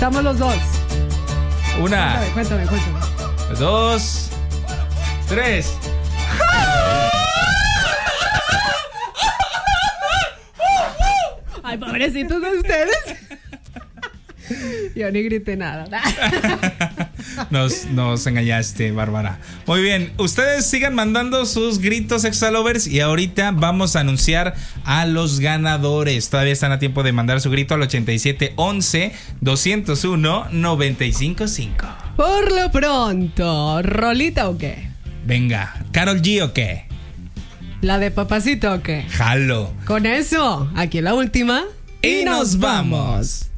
Estamos los dos. Una. Cuéntame. 2, 3. Ay, pobrecitos de ustedes. Yo ni grité nada. Nos engañaste, Bárbara. Muy bien, ustedes sigan mandando sus gritos Exalovers y ahorita vamos a anunciar a los ganadores. Todavía están a tiempo de mandar su grito al 8711-201-955. Por lo pronto, ¿rolita o qué? Venga, ¿Karol G o qué? ¿La de Papacito o qué? Jalo. Con eso, aquí la última. Y nos vamos.